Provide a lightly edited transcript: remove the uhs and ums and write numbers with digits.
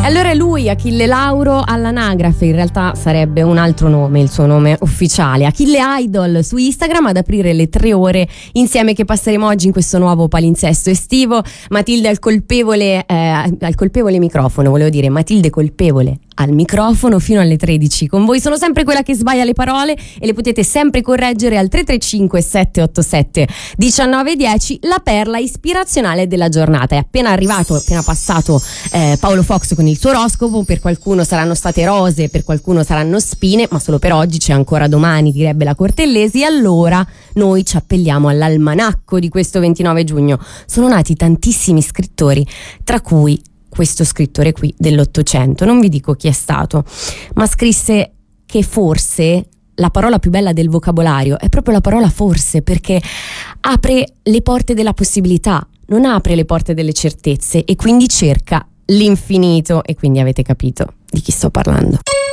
Allora lui, Achille Lauro all'anagrafe, in realtà sarebbe un altro nome, il suo nome ufficiale, Achille Idol su Instagram, ad aprire le 3 ore insieme che passeremo oggi in questo nuovo palinsesto estivo. Matilde al colpevole microfono, volevo dire Matilde colpevole al microfono fino alle 13 con voi. Sono sempre quella che sbaglia le parole e le potete sempre correggere al 335 787 1910. La perla ispirazionale della giornata è appena passato Paolo Fox con il suo oroscopo. Per qualcuno saranno state rose, per qualcuno saranno spine, ma solo per oggi, c'è ancora domani, direbbe la Cortellesi. Allora noi ci appelliamo all'almanacco di questo 29 giugno. Sono nati tantissimi scrittori, tra cui questo scrittore qui dell'800, non vi dico chi è stato, ma scrisse che forse la parola più bella del vocabolario è proprio la parola forse, perché apre le porte della possibilità, non apre le porte delle certezze, e quindi cerca l'infinito. E quindi avete capito di chi sto parlando.